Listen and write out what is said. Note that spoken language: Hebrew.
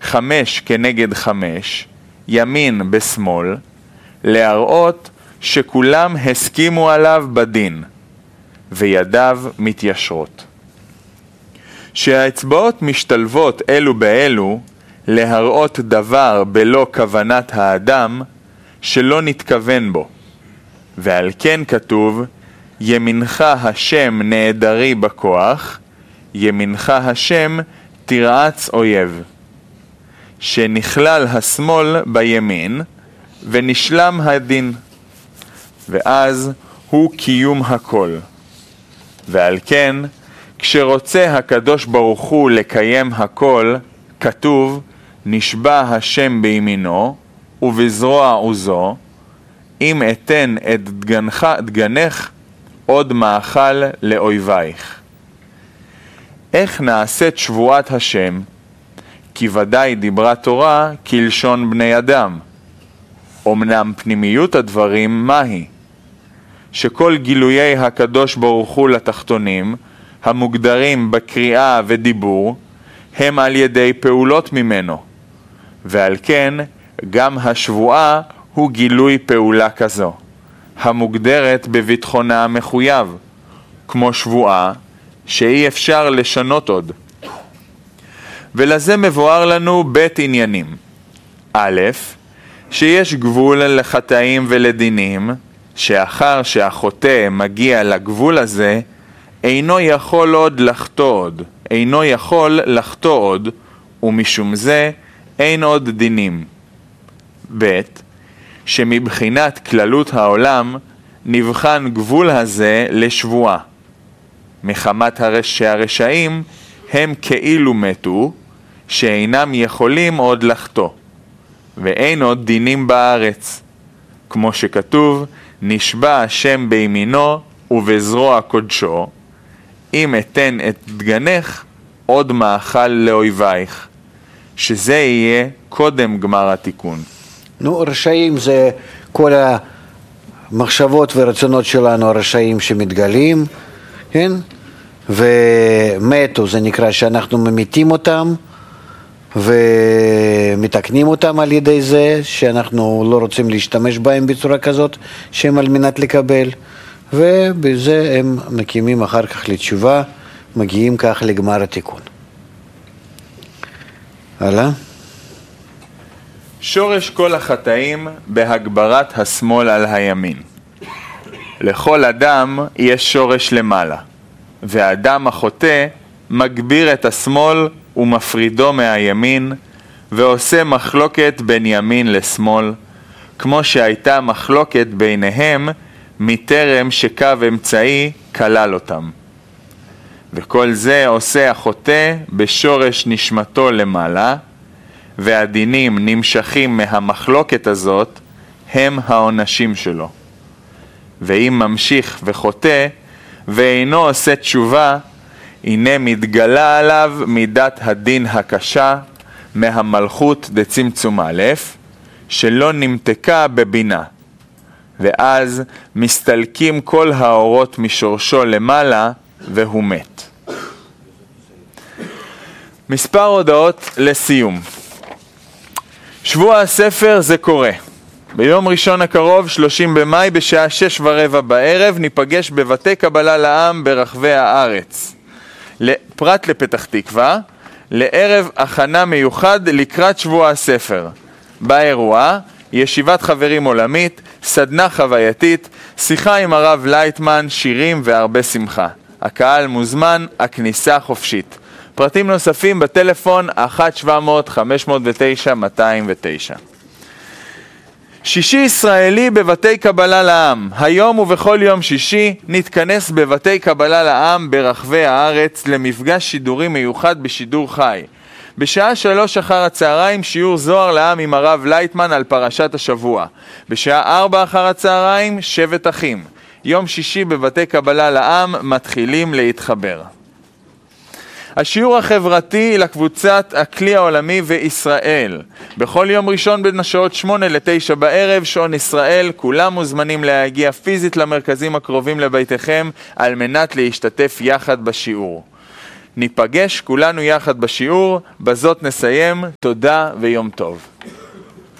5 כנגד 5, ימין בשמאל, להראות שכולם הסכימו עליו בדין, וידיו מתיישרות. שהאצבעות משתלבות אלו באלו, להראות דבר בלא כוונת האדם, שלא נתכוון בו. ועל כן כתוב, ימינך השם נעדרי בכוח, ימינך השם תרעץ אויב. שנכלל השמאל בימין, ונשלם הדין. ואז הוא קיום הכל. ועל כן, כשרוצה הקדוש ברוך הוא לקיים הכל, כתוב, נשבע השם בימינו, ובזרוע עוזו, אם אתן את דגנך עוד מאכל לאויבייך. איך נעשית שבועת השם? כי ודאי דיברה תורה כלשון בני אדם. אמנם פנימיות הדברים מהי? שכל גילויי הקדוש ברוך הוא לתחתונים, המוגדרים בקריאה ודיבור, הם על ידי פעולות ממנו. ועל כן, גם השבועה הוא גילוי פעולה כזו, המוגדרת בביטחונה המחויב, כמו שבועה שאי אפשר לשנות עוד. ולזה מבואר לנו בית עניינים. א', שיש גבול לחטאים ולדינים, שאחר שהחוטא מגיע לגבול הזה, אינו יכול לחטוא עוד, ומשום זה אין עוד דינים. ב', שמבחינת כללות העולם נבחן גבול הזה לשבועה. מחמת שהרשעים הם כאילו מתו, שאינם יכולים עוד לחטוא, ואין עוד דינים בארץ. כמו שכתוב, נשבע השם בימינו ובזרוע קודשו, אם אתן את דגנך עוד מאכל לאויבייך, שזה יהיה קודם גמר התיקון. רשעים זה כל המחשבות ורצונות שלנו, הרשעים שמתגלים, כן? ומתו זה נקרא שאנחנו ממיתים אותם, ומתקנים אותם על ידי זה שאנחנו לא רוצים להשתמש בהם בצורה כזאת שהם על מנת לקבל, ובזה הם מקימים אחר כך לתשובה, מגיעים כך לגמר התיקון. הלאה. שורש כל החטאים בהגברת השמאל על הימין. לכל אדם יש שורש למעלה, והאדם החוטא מגביר את השמאל ומפרידו מהימין, ועושה מחלוקת בין ימין לשמאל, כמו שהייתה מחלוקת ביניהם מטרם שקו אמצעי כלל אותם. וכל זה עושה החוטא בשורש נשמתו למעלה, והדינים נמשכים מהמחלוקת הזאת, הם העונשים שלו. ואם ממשיך וחוטא, ואינו עושה תשובה, הנה מתגלה עליו מידת הדין הקשה מהמלכות דצמצום א', שלא נמתקה בבינה. ואז מסתלקים כל האורות משורשו למעלה, והוא מת. מספר הודעות לסיום. שבוע הספר זה קורה. ביום ראשון הקרוב, 30 במאי, בשעה 6:15 בערב, ניפגש בבתי קבלה לעם ברחבי הארץ. פרט לפתח תקווה, לערב הכנה מיוחד לקראת שבוע הספר. באירוע, ישיבת חברים עולמית, סדנה חווייתית, שיחה עם הרב לייטמן, שירים והרבה שמחה. הקהל מוזמן, הכניסה חופשית. פרטים נוספים בטלפון 1-700-509-209. שישי ישראלי בבתי קבלה לעם. היום ובכל יום שישי נתכנס בבתי קבלה לעם ברחבי הארץ למפגש שידורי מיוחד בשידור חי. בשעה 3 אחר הצהריים שיעור זוהר לעם עם הרב לייטמן על פרשת השבוע. בשעה 4 אחר הצהריים שבט אחים. יום שישי בבתי קבלה לעם מתחילים להתחבר. השיעור החברתי לקבוצת הכלי העולמי וישראל. בכל יום ראשון בין השעות 8-9 בערב, שעון ישראל, כולם מוזמנים להגיע פיזית למרכזים הקרובים לביתכם על מנת להשתתף יחד בשיעור. ניפגש כולנו יחד בשיעור, בזאת נסיים, תודה ויום טוב.